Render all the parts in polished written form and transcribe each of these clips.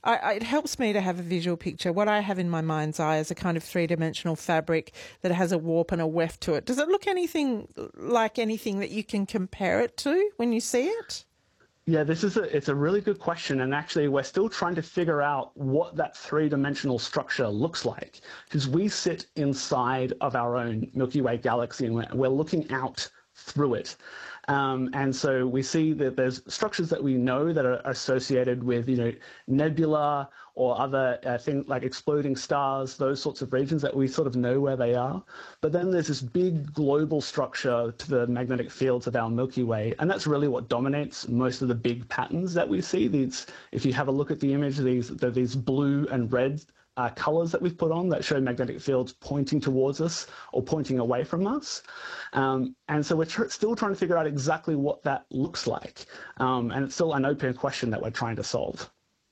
it helps me to have a visual picture. What I have in my mind's eye is a kind of three-dimensional fabric that has a warp and a weft to it. Does it look anything like anything that you can compare it to when you see it? Yeah, it's a really good question, and actually we're still trying to figure out what that three-dimensional structure looks like, because we sit inside of our own Milky Way galaxy and we're looking out through it. And so we see that there's structures that we know that are associated with, nebula or other things like exploding stars, those sorts of regions that we sort of know where they are. But then there's this big global structure to the magnetic fields of our Milky Way, and that's really what dominates most of the big patterns that we see. If you have a look at the image, these blue and red colours that we've put on that show magnetic fields pointing towards us or pointing away from us. And so we're still trying to figure out exactly what that looks like. And it's still an open question that we're trying to solve.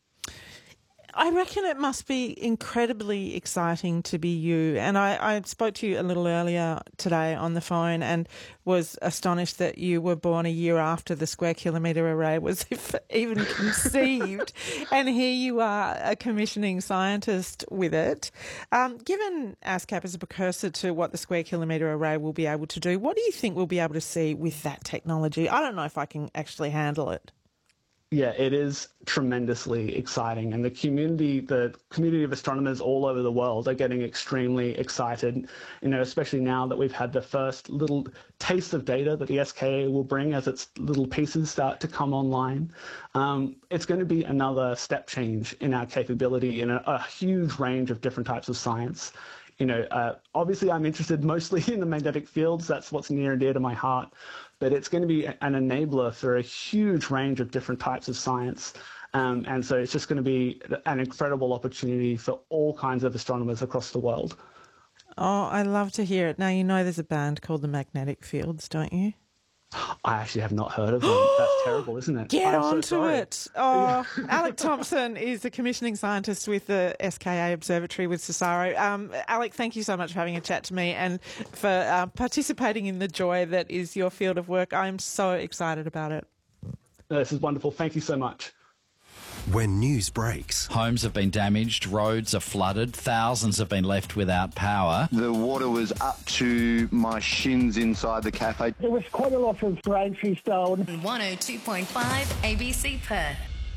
I reckon it must be incredibly exciting to be you. And I spoke to you a little earlier today on the phone and was astonished that you were born a year after the Square Kilometre Array was even conceived. And here you are, a commissioning scientist with it. Given ASCAP as a precursor to what the Square Kilometre Array will be able to do, what do you think we'll be able to see with that technology? I don't know if I can actually handle it. Yeah, it is tremendously exciting, and the community of astronomers all over the world are getting extremely excited, especially now that we've had the first little taste of data that the SKA will bring as its little pieces start to come online. It's going to be another step change in our capability in a huge range of different types of science. Obviously I'm interested mostly in the magnetic fields. That's what's near and dear to my heart. But it's going to be an enabler for a huge range of different types of science. And so it's just going to be an incredible opportunity for all kinds of astronomers across the world. Oh, I love to hear it. Now, there's a band called the Magnetic Fields, don't you? I actually have not heard of them. That's terrible, isn't it? Get onto it. Oh, Alec Thompson is a commissioning scientist with the SKA Observatory with CSIRO. Alec, thank you so much for having a chat to me and for participating in the joy that is your field of work. I'm so excited about it. This is wonderful. Thank you so much. When news breaks, homes have been damaged, roads are flooded, thousands have been left without power. The water was up to my shins inside the cafe. There was quite a lot of braintree stolen. 102.5 ABC Perth.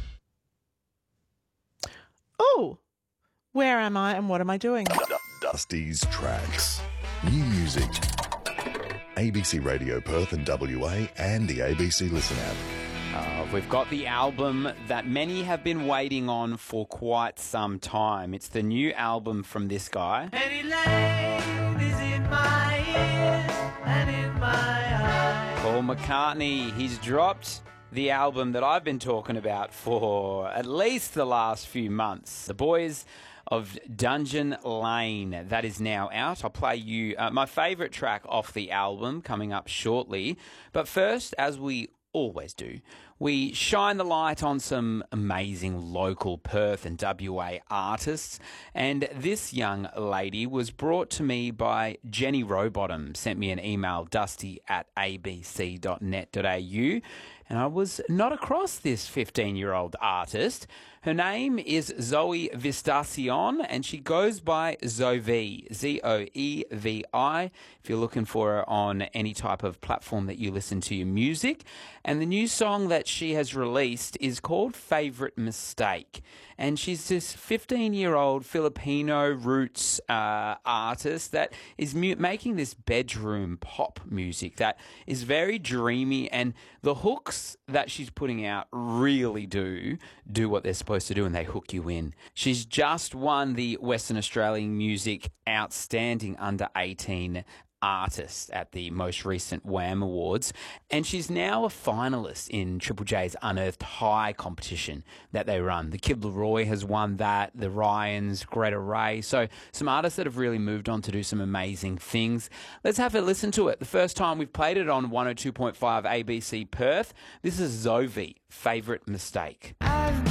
Oh, where am I and what am I doing? Dusty's Tracks. New music. ABC Radio Perth and WA and the ABC Listen app. We've got the album that many have been waiting on for quite some time. It's the new album from this guy. Any light is in my ears and in my eyes. Paul McCartney. He's dropped the album that I've been talking about for at least the last few months. The Boys of Dungeon Lane. That is now out. I'll play you my favourite track off the album coming up shortly. But first, as we always do, we shine the light on some amazing local Perth and WA artists, and this young lady was brought to me by Jenny Rowbottom, sent me an email, dusty@abc.net.au, and I was not across this 15-year-old artist. Her name is Zoe Vistacion, and she goes by Zoevi, Zoevi, if you're looking for her on any type of platform that you listen to your music. And the new song that she has released is called Favorite Mistake. And she's this 15-year-old Filipino roots artist that is making this bedroom pop music that is very dreamy, and the hooks that she's putting out really do what they're supposed to do, and they hook you in. She's just won the Western Australian Music Outstanding Under 18 Artist at the most recent WAM Awards, and she's now a finalist in Triple J's Unearthed High competition that they run. The Kid Leroy has won that, the Ryans, Greta Ray, so some artists that have really moved on to do some amazing things. Let's have a listen to it. The first time we've played it on 102.5 ABC Perth. This is Zoe, Favorite Mistake. I've